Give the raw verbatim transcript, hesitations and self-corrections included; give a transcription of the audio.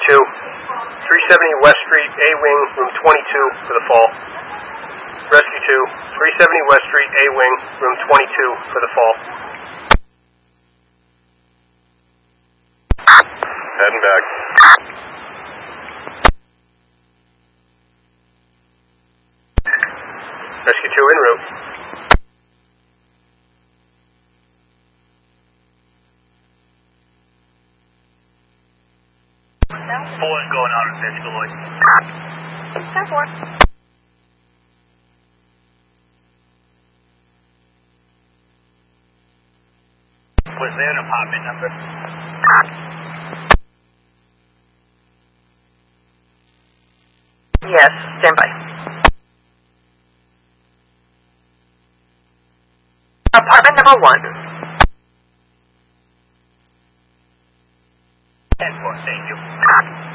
two, three seventy West Street, A Wing, room twenty-two for the fall. Rescue two, three seventy West Street, A Wing, room twenty-two for the fall. Heading back. Rescue two en route. Four is going out of physical Lloyd. ten four. Was there an apartment number? Yes, stand by. Apartment number one. ten four, thank you.